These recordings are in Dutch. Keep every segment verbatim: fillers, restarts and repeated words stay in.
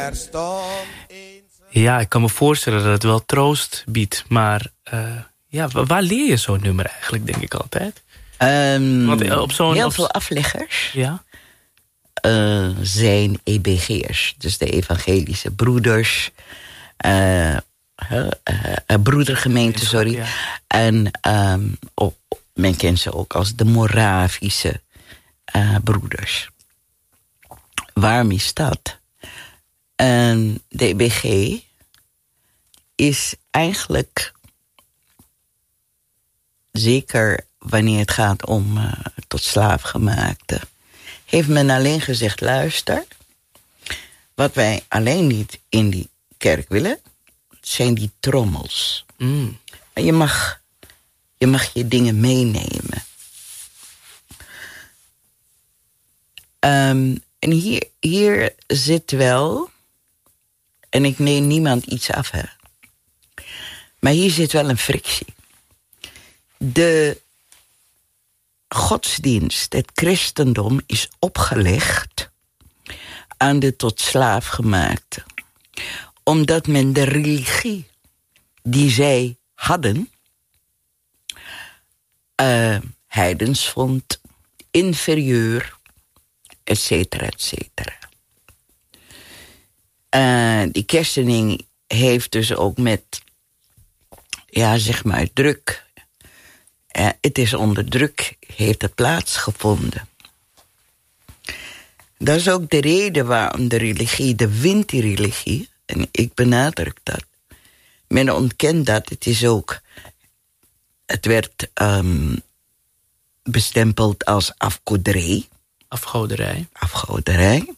Ja, ik kan me voorstellen dat het wel troost biedt. Maar uh, ja, waar leer je zo'n nummer eigenlijk, denk ik altijd? Um, Want op zo'n, heel op... veel afleggers ja? uh, zijn E B G'ers. Dus de evangelische broeders. Uh, uh, uh, broedergemeente, sorry. Ja. En um, oh, men kent ze ook als de Moravische uh, broeders. Waarom is dat? En de E B G is eigenlijk, zeker wanneer het gaat om uh, tot slaafgemaakte, heeft men alleen gezegd, luister, wat wij alleen niet in die kerk willen, zijn die trommels. Mm. En je mag, je mag je dingen meenemen. Um, en hier, hier zit wel, en ik neem niemand iets af, hè. Maar hier zit wel een frictie. De godsdienst, het christendom, is opgelegd aan de tot slaafgemaakte. Omdat men de religie die zij hadden Uh, heidens vond, inferieur, et cetera, et cetera. Uh, die kerstening heeft dus ook met, ja, zeg maar, druk. Uh, het is onder druk, heeft het plaatsgevonden. Dat is ook de reden waarom de religie, de wint die religie, en ik benadruk dat. Men ontkent dat, het is ook, het werd um, bestempeld als afgoderij. Afgoderij. Afgoderij.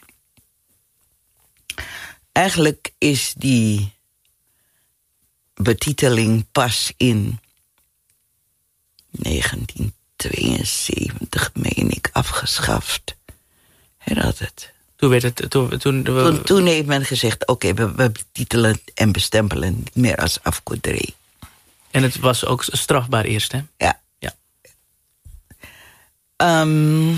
Eigenlijk is die betiteling pas in negentien tweeënzeventig, meen ik, afgeschaft. Hè, dat het. Toen, werd het, toen, toen, toen, toen heeft men gezegd, oké, okay, we, we betitelen en bestempelen niet meer als afgoderij. En het was ook strafbaar eerst, hè? Ja. ja. Um,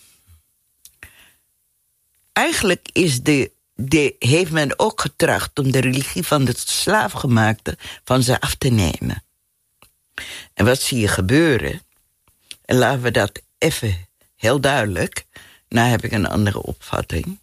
eigenlijk is de, de, heeft men ook getracht om de religie van de slaafgemaakte van ze af te nemen. En wat zie je gebeuren? En laten we dat even heel duidelijk. Nou heb ik een andere opvatting.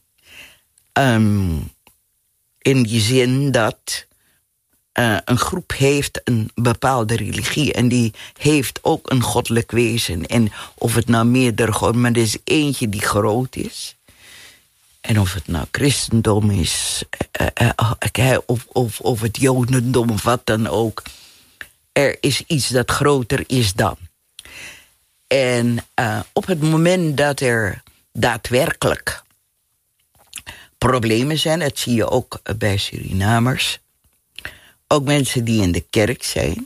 Um, in die zin dat Uh, een groep heeft een bepaalde religie en die heeft ook een goddelijk wezen. En of het nou meerdere goden, maar er is eentje die groot is. En of het nou christendom is, uh, uh, of, of, of het jodendom, of wat dan ook. Er is iets dat groter is dan. En uh, op het moment dat er daadwerkelijk problemen zijn, dat zie je ook bij Surinamers, ook mensen die in de kerk zijn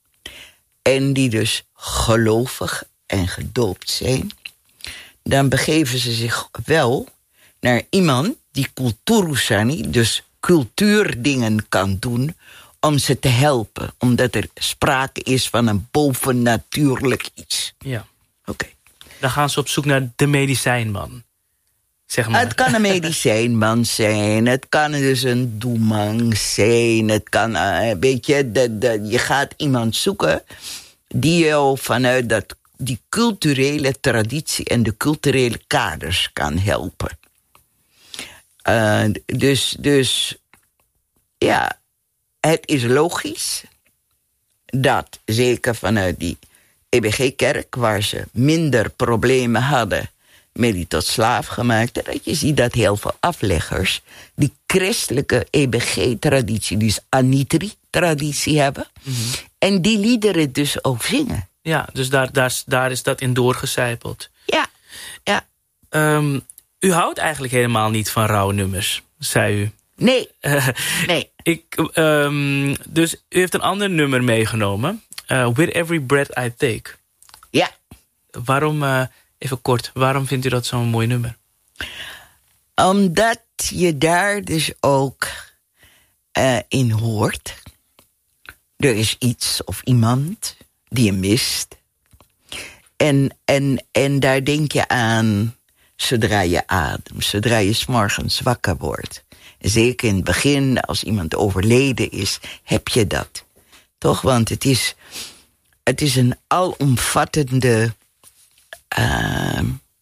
en die dus gelovig en gedoopt zijn, dan begeven ze zich wel naar iemand die kulturusani, dus cultuurdingen kan doen, om ze te helpen. Omdat er sprake is van een bovennatuurlijk iets. Ja. Oké. Okay. Dan gaan ze op zoek naar de medicijnman. Zeg maar. Het kan een medicijnman zijn, het kan dus een doemang zijn, het kan, uh, weet je, de, de, je gaat iemand zoeken die jou vanuit dat, die culturele traditie en de culturele kaders kan helpen. Uh, dus, dus, ja, het is logisch dat, zeker vanuit die E B G-kerk, waar ze minder problemen hadden met die tot slaafgemaakte, dat je ziet dat heel veel afleggers die christelijke E B G-traditie, dus Anitri-traditie hebben, mm-hmm. en die liederen dus ook zingen. Ja, dus daar, daar, daar is dat in doorgecijpeld. Ja, ja. Um, u houdt eigenlijk helemaal niet van rouwnummers, zei u. Nee, nee. Ik, um, dus u heeft een ander nummer meegenomen. Uh, With Every Breath I Take. Ja. Waarom, uh, even kort, waarom vindt u dat zo'n mooi nummer? Omdat je daar dus ook uh, in hoort. Er is iets of iemand die je mist. En, en, en daar denk je aan zodra je ademt, zodra je 's morgens wakker wordt. Zeker in het begin, als iemand overleden is, heb je dat. Toch? Want het is, het is een alomvattende uh,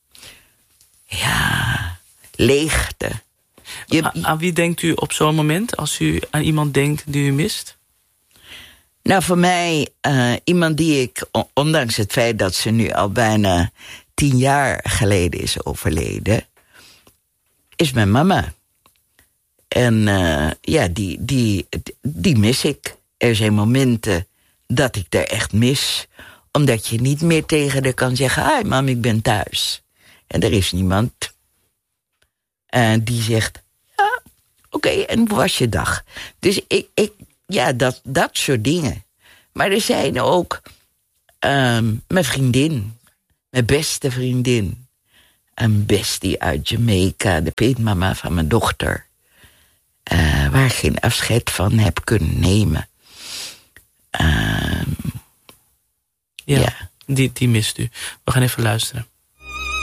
ja, leegte. Je, A- aan wie denkt u op zo'n moment, als u aan iemand denkt die u mist? Nou, voor mij, uh, iemand die ik, ondanks het feit dat ze nu al bijna tien jaar geleden is overleden, is mijn mama. En uh, ja, die, die, die mis ik. Er zijn momenten dat ik er echt mis, omdat je niet meer tegen haar kan zeggen, hi mam, ik ben thuis. En er is niemand uh, die zegt, ja, oké, okay, en hoe was je dag? Dus ik, ik ja, dat, dat soort dingen. Maar er zijn ook um, mijn vriendin, mijn beste vriendin, een bestie uit Jamaica, de peetmama van mijn dochter, uh, waar ik geen afscheid van heb kunnen nemen. Um, ja, ja. Die, die mist u. We gaan even luisteren.